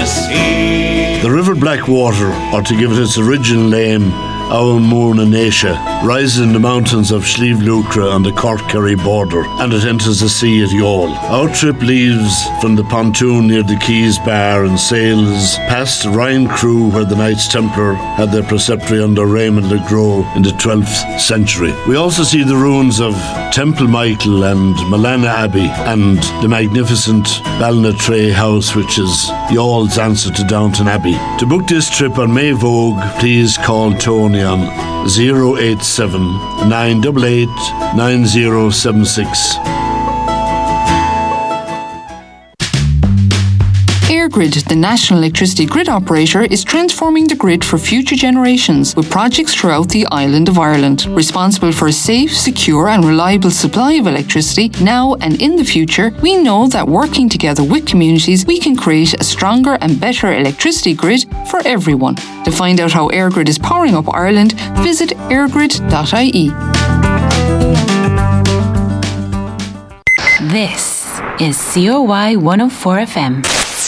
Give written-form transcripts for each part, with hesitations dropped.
sea. The River Blackwater, or to give it its original name, Aomurna Natia, rises in the mountains of Slieve Lucra on the Cork-Kerry border, and it enters the sea at Youghal. Our trip leaves from the pontoon near the Keys Bar and sails past Ryan Crew, where the Knights Templar had their preceptory under Raymond le Gros in the 12th century. We also see the ruins of Temple Michael and Malana Abbey, and the magnificent Ballinatray House, which is Youghall's answer to Downton Abbey. To book this trip on May Vogue, please call Tony on 087 988 9076. EirGrid, the national electricity grid operator, is transforming the grid for future generations with projects throughout the island of Ireland. Responsible for a safe, secure and reliable supply of electricity now and in the future, we know that working together with communities, we can create a stronger and better electricity grid for everyone. To find out how EirGrid is powering up Ireland, visit eirgrid.ie. This is COY 104 FM.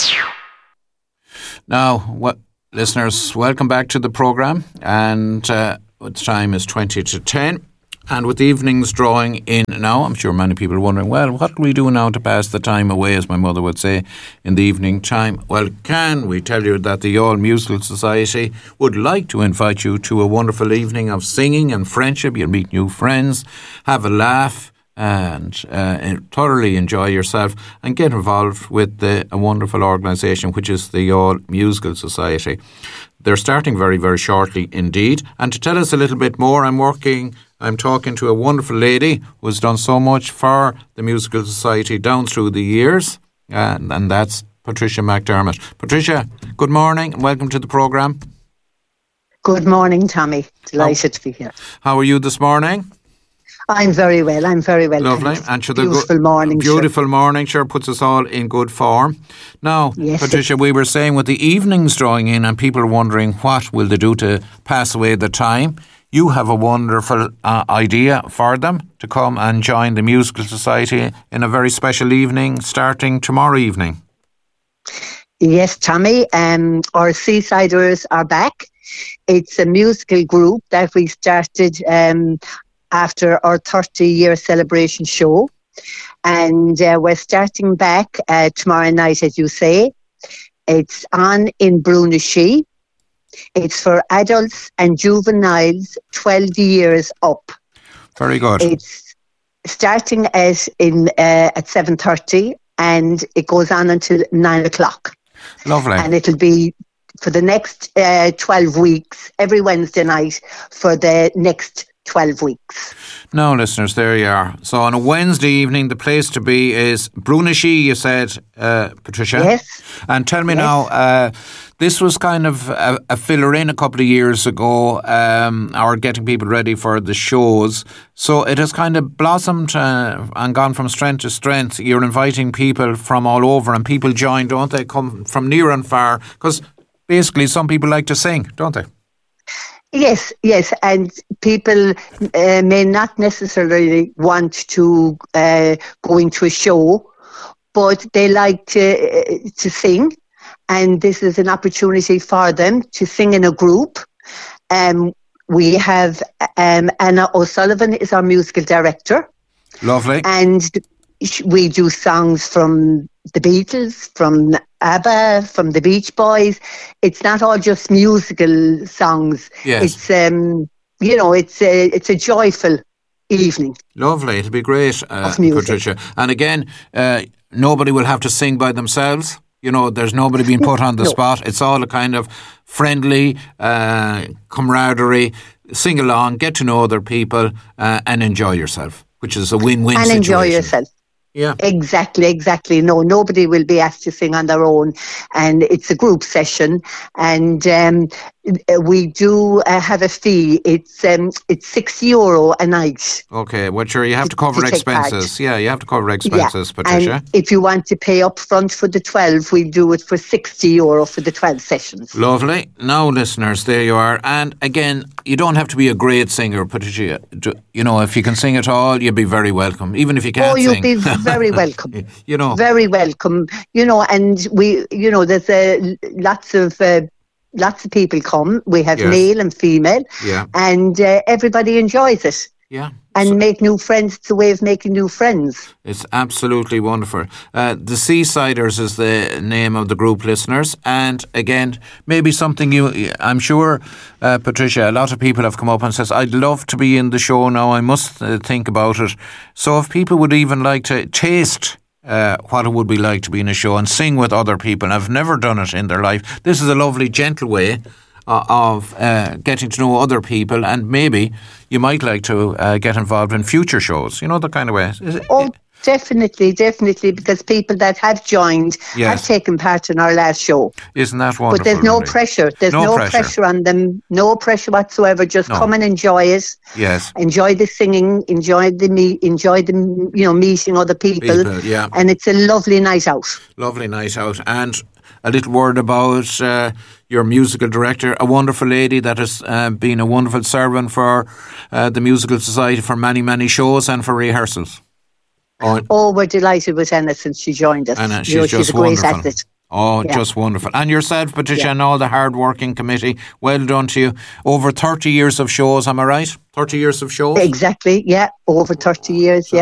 Now, listeners, welcome back to the programme, and the time is 20 to 10, and with the evenings drawing in now, I'm sure many people are wondering, well, what do we do now to pass the time away, as my mother would say, in the evening time? Well, can we tell you that the Youghal Musical Society would like to invite you to a wonderful evening of singing and friendship. You'll meet new friends, have a laugh, and thoroughly enjoy yourself and get involved with a wonderful organisation which is the Youghal Musical Society. They're starting very, very shortly indeed. And to tell us a little bit more, I'm talking to a wonderful lady who has done so much for the Musical Society down through the years, and that's Patricia McDermott. Patricia, good morning and welcome to the programme. Good morning, Tommy. Delighted to be here. How are you this morning? I'm very well. Lovely. And beautiful morning. Beautiful morning, sure, puts us all in good form. Now, yes, Patricia, we were saying with the evenings drawing in and people are wondering what will they do to pass away the time. You have a wonderful idea for them to come and join the Musical Society in a very special evening starting tomorrow evening. Yes, Tommy. Our Seasiders are back. It's a musical group that we started after our 30-year celebration show. And we're starting back tomorrow night, as you say. It's on in Brunashee. It's for adults and juveniles 12 years up. Very good. It's starting at 7:30 and it goes on until 9 o'clock. Lovely. And it'll be for the next 12 weeks, every Wednesday night for the next 12 weeks. Now, listeners, there you are. So on a Wednesday evening, the place to be is Brunashee, you said, Patricia. Yes. And tell me now, this was kind of a filler in a couple of years ago, or getting people ready for the shows. So it has kind of blossomed and gone from strength to strength. You're inviting people from all over and people join, don't they? Come from near and far. Because basically some people like to sing, don't they? Yes, and people may not necessarily want to go into a show, but they like to sing, and this is an opportunity for them to sing in a group. We have Anna O'Sullivan is our musical director. Lovely. And we do songs from the Beatles, from ABBA, from the Beach Boys. It's not all just musical songs. Yes. It's a joyful evening. Lovely. It'll be great, Patricia. And again, nobody will have to sing by themselves. You know, there's nobody being put on the spot. It's all a kind of friendly camaraderie. Sing along, get to know other people and enjoy yourself, which is a win-win situation. And enjoy yourself. Yeah. Exactly. No, nobody will be asked to sing on their own, and it's a group session. And We do have a fee. It's €6 a night. Okay, well, sure, you have to cover to take part. expenses. Yeah, you have to cover expenses, Patricia. And if you want to pay up front for the 12, we do it for €60 for the 12 sessions. Lovely. Now, listeners, there you are. And again, you don't have to be a great singer, Patricia. You know, if you can sing at all, you'd be very welcome. Even if you can't sing. Oh, you'd be very welcome. You know. Very welcome. You know, and there's lots of people come. We have male and female. Yeah. And everybody enjoys it. Yeah. And make new friends. It's a way of making new friends. It's absolutely wonderful. The Seasiders is the name of the group, listeners. And again, maybe something I'm sure, Patricia, a lot of people have come up and says, I'd love to be in the show now. I must think about it. So if people would even like to taste what it would be like to be in a show and sing with other people, and have never done it in their life, this is a lovely, gentle way of getting to know other people, and maybe you might like to get involved in future shows, you know, the kind of way. Definitely, because people that have joined have taken part in our last show. Isn't that wonderful? But there's no pressure. There's no pressure on them. No pressure whatsoever. Just come and enjoy it. Yes. Enjoy the singing. Enjoy the meeting other people. And it's a lovely night out. Lovely night out. And a little word about your musical director, a wonderful lady that has been a wonderful servant for the Musical Society for many, many shows and for rehearsals. We're delighted with Anna since she joined us. Anna, she's a great asset. Just wonderful. And yourself, Patricia, and all the hard-working committee, well done to you. Over 30 years of shows, am I right? 30 years of shows? Exactly, over 30 years,